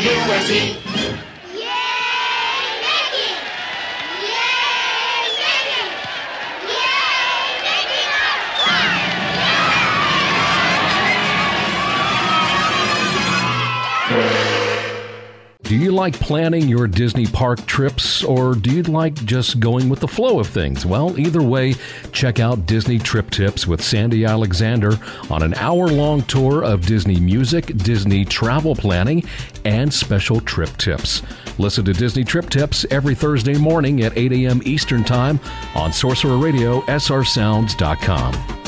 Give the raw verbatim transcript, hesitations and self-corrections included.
U S E. Do you like planning your Disney park trips, or do you like just going with the flow of things? Well, either way, check out Disney Trip Tips with Sandy Alexander on an hour-long tour of Disney music, Disney travel planning, and special trip tips. Listen to Disney Trip Tips every Thursday morning at eight a.m. Eastern Time on Sorcerer Radio, S R sounds dot com.